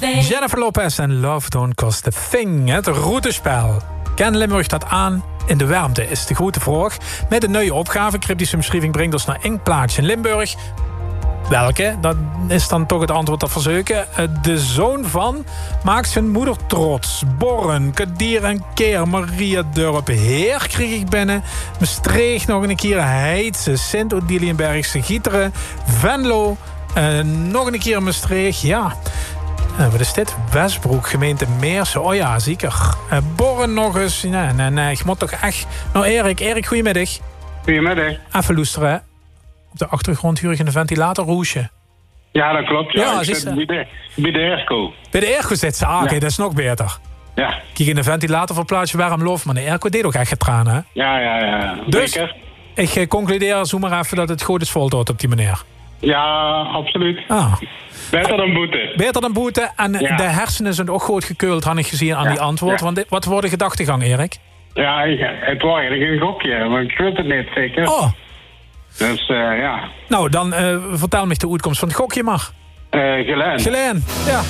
Jennifer Lopez en Love Don't Cost a Thing. Het routespel. Ken Limburg dat aan in de warmte, is de grote vraag. Met een nieuwe opgave. Cryptische omschrijving brengt ons naar één plaatsje in Limburg. Welke? Dat is dan toch het antwoord dat verzoeken. De zoon van maakt zijn moeder trots. Borren, Kadier en Keer, Mariadorp, Heer kreeg ik binnen. Maastricht nog een keer, Heidse, Sint-Odiliënbergse, Gieteren, Venlo, nog een keer Maastricht, ja. Wat is dit? Westbroek, gemeente Meersen. Oh ja, zeker. Borren nog eens. Nee, ik moet toch echt... Nou, Erik, goedemiddag. Goedemiddag. Even luisteren. Op de achtergrond huur ik een ventilatorroesje. Ja, dat klopt. Ja, ik zit bij de airco. Bij de airco zit ze. Ah, oké, dat is nog beter. Ja. Kijk, in de ventilator verplaats je warm lof, maar de airco deed ook echt getraan, hè? Ja. Dus, zeker. Ik concludeer zo maar even dat het goed is voltooid op die manier. Ja, absoluut. Ah. Beter dan boete. Beter dan boete. En de hersenen zijn ook goed gekeuld, had ik gezien aan die antwoord. Want wat wordt de gedachtegang, Erik? Ja, het was eigenlijk een gokje, maar ik weet het niet zeker. Oh. Dus ja. Nou, dan vertel me de uitkomst van het gokje mag. Geleen. Ja.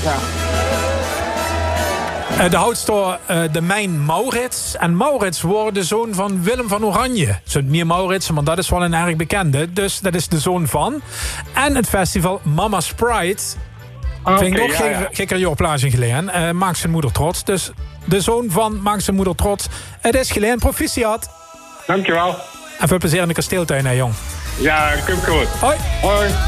De houtstoor de mijn Maurits. En Maurits wordt de zoon van Willem van Oranje. Zo niet Maurits, maar dat is wel een erg bekende. Dus dat is de zoon van. En het festival Mama's Pride. Vind ik ook gekker Jorplaatje geleden. Maakt zijn moeder trots. Dus de zoon van maakt zijn moeder trots. Het is geleden. Proficiat. Dankjewel. En veel plezier in de kasteeltuin, hè, jong. Ja, komt goed. Hoi. Hoi.